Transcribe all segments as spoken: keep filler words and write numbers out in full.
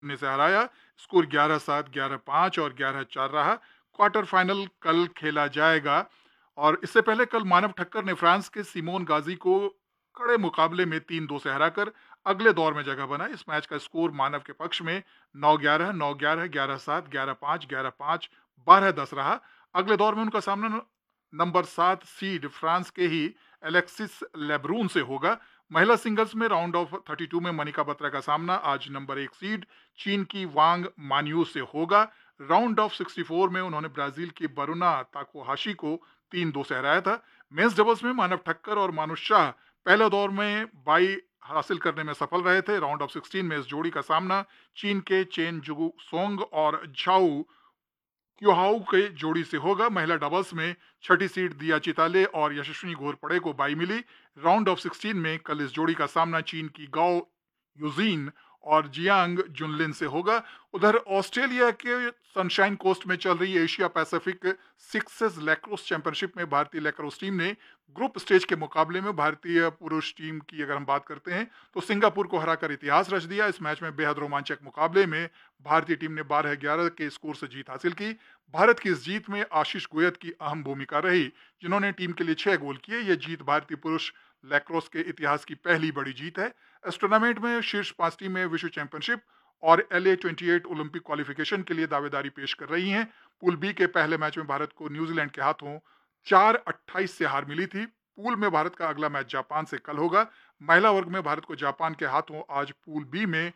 ने से हराया। स्कोर ग्यारह सात, ग्यारह पाँच और ग्यारह चार रहा। क्वार्टर फाइनल कल खेला जाएगा। और इससे पहले कल मानव ठक्कर ने फ्रांस के सिमोन गाजी को कड़े मुकाबले में तीन दो से हराकर अगले दौर में जगह बनाई। इस मैच का स्कोर मानव के पक्ष में नौ ग्यारह, नौ ग्यारह, ग्यारह सात, ग्यारह पाँच, ग्यारह पाँच, बारह दस रहा। अगले दौर में उनका सामना न- नंबर सात सीड फ्रांस के ही एलेक्सिस लेब्रून से होगा। महिला सिंगल्स में राउंड ऑफ बत्तीस में मनिका बत्रा का सामना आज नंबर एक सीड चीन की वांग मान्यू से होगा। राउंड ऑफ चौंसठ में उन्होंने ब्राजील की बरुना ताकोहाशी को तीन दो से हराया था। मेंस डबल्स में मानव ठक्कर और मानुष शाह पहले दौर में बाई हासिल करने में सफल रहे थे। राउंड ऑफ सोलह में इस जोड़ी का सामना चीन के चेन जुगु सोंग और झाऊ क्योहाऊ के जोड़ी से होगा। महिला डबल्स में छठी सीड दिया चिताले और यशस्विनी घोरपड़े को बाई मिली। राउंड ऑफ सोलह में कल इस जोड़ी का सामना चीन की गाओ यूजीन और जियांग जुनलिन से होगा। उधर ऑस्ट्रेलिया के सनशाइन कोस्ट में चल रही Asia Pacific sixes lacrosse championship में भारतीय लैक्रोस टीम ने ग्रुप स्टेज के मुकाबले में भारतीय पुरुष टीम की अगर हम बात करते हैं तो सिंगापुर को हराकर इतिहास रच दिया। इस मैच में बेहद रोमांचक मुकाबले में भारतीय टीम ने बारह ग्यारह के स्कोर से जीत हासिल की। भारत की इस जीत में आशीष गोयत की अहम भूमिका रही, जिन्होंने टीम के लिए छह गोल किए। यह जीत भारतीय पुरुष लैक्रोस के इतिहास की पहली बड़ी जीत है। इस टूर्नामेंट में शीर्ष पांच टीमें विश्व चैंपियनशिप और एल ए अट्ठाईस ओलंपिक क्वालिफिकेशन के लिए दावेदारी पेश कर रही हैं। पूल बी के पहले मैच में भारत को न्यूजीलैंड के हाथों चार अट्ठाईस से हार मिली थी। पूल में भारत का अगला मैच जापान से कल होगा। महिला वर्ग में भारत को जापान के हाथों आज पूल बी में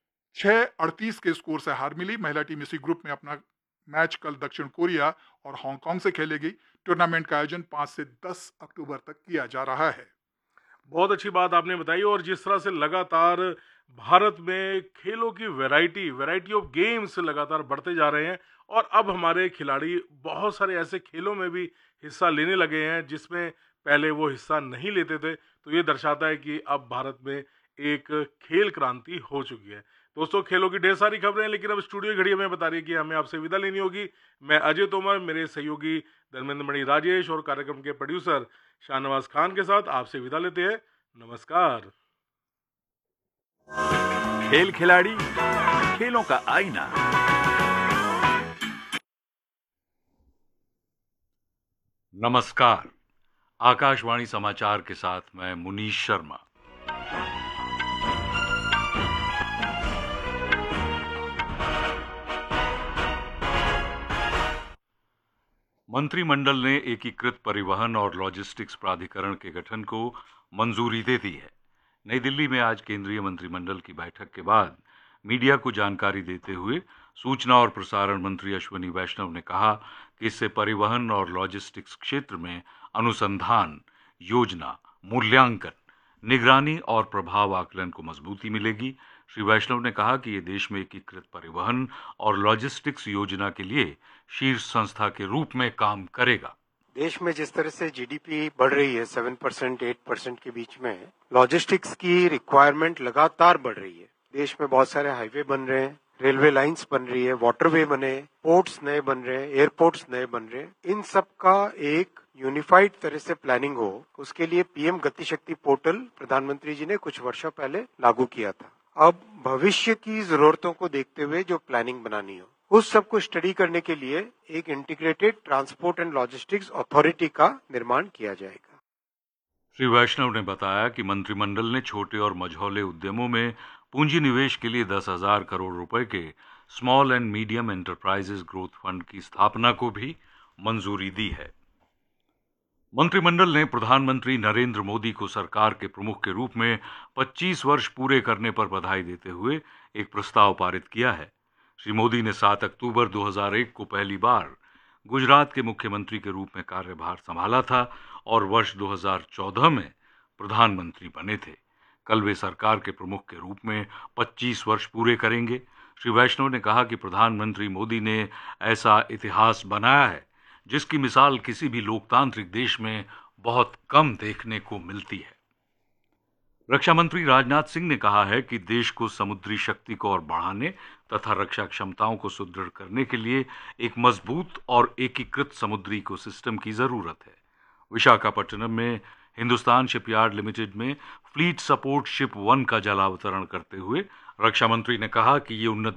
छह अड़तीस के स्कोर से हार मिली। महिला टीम इसी ग्रुप में अपना मैच कल दक्षिण कोरिया और हांगकांग से खेलेगी। टूर्नामेंट का आयोजन पाँच से दस अक्टूबर तक किया जा रहा है। बहुत अच्छी बात आपने बताई। और जिस तरह से लगातार भारत में खेलों की वैरायटी वैरायटी ऑफ गेम्स लगातार बढ़ते जा रहे हैं और अब हमारे खिलाड़ी बहुत सारे ऐसे खेलों में भी हिस्सा लेने लगे हैं जिसमें पहले वो हिस्सा नहीं लेते थे। तो ये दर्शाता है कि अब भारत में एक खेल क्रांति हो चुकी है। दोस्तों, खेलों की ढेर सारी खबरें हैं, लेकिन अब स्टूडियो की घड़ी हमें बता रही है कि हमें आपसे विदा लेनी होगी। मैं अजय तोमर, मेरे सहयोगी धर्मेंद्र मणि राजेश और कार्यक्रम के प्रोड्यूसर शाहनवाज खान के साथ आपसे विदा लेते हैं। नमस्कार। खेल खिलाड़ी, खेलों का आईना। नमस्कार। आकाशवाणी समाचार के साथ मैं मुनीश शर्मा। मंत्रिमंडल ने एकीकृत परिवहन और लॉजिस्टिक्स प्राधिकरण के गठन को मंजूरी दे दी है। नई दिल्ली में आज केंद्रीय मंत्रिमंडल की बैठक के बाद मीडिया को जानकारी देते हुए सूचना और प्रसारण मंत्री अश्विनी वैष्णव ने कहा कि इससे परिवहन और लॉजिस्टिक्स क्षेत्र में अनुसंधान, योजना, मूल्यांकन, निगरानी और प्रभाव आकलन को मजबूती मिलेगी। श्री वैष्णव ने कहा कि ये देश में एकीकृत परिवहन और लॉजिस्टिक्स योजना के लिए शीर्ष संस्था के रूप में काम करेगा। देश में जिस तरह से जीडीपी बढ़ रही है सात परसेंट आठ परसेंट के बीच में, लॉजिस्टिक्स की रिक्वायरमेंट लगातार बढ़ रही है। देश में बहुत सारे हाईवे बन रहे हैं, रेलवे लाइंस बन रही है, वाटरवे बने, पोर्ट्स नए बन रहे हैं, एयरपोर्ट्स नए बन रहे हैं। इन सब का एक यूनिफाइड तरह से प्लानिंग हो, उसके लिए पीएम गति शक्ति पोर्टल प्रधानमंत्री जी ने कुछ वर्षों पहले लागू किया था। अब भविष्य की जरूरतों को देखते हुए जो प्लानिंग बनानी हो, उस सब को स्टडी करने के लिए एक integrated transport and logistics authority का निर्माण किया जाएगा। श्री वैष्णव ने बताया कि मंत्रिमंडल ने छोटे और मझौले उद्यमों में पूंजी निवेश के लिए दस हजार करोड़ रुपए के small and medium enterprises growth fund की स्थापना को भी मंजूरी दी है। मंत्रिमंडल ने प्रधानमंत्री नरेंद्र मोदी को सरकार के प्रमुख के रूप में पच्चीस वर्ष पूरे करने पर बधाई देते हुए एक प्रस्ताव पारित किया है। श्री मोदी ने सात अक्टूबर दो हज़ार एक को पहली बार गुजरात के मुख्यमंत्री के रूप में कार्यभार संभाला था और वर्ष दो हज़ार चौदह में प्रधानमंत्री बने थे। कल वे सरकार के प्रमुख के रूप में पच्चीस वर्ष पूरे करेंगे। श्री वैष्णव ने कहा कि प्रधानमंत्री मोदी ने ऐसा इतिहास बनाया है जिसकी मिसाल किसी भी लोकतांत्रिक देश में बहुत कम देखने को मिलती है। रक्षा मंत्री राजनाथ सिंह ने कहा है कि देश को समुद्री शक्ति को और बढ़ाने तथा रक्षा क्षमताओं को सुदृढ़ करने के लिए एक मजबूत और एकीकृत समुद्री इकोसिस्टम की जरूरत है। विशाखापट्टनम में हिंदुस्तान शिपयार्ड लिमिटेड में फ्लीट सपोर्ट शिप वन का जलावतरण करते हुए रक्षा मंत्री ने कहा कि ये उन्नत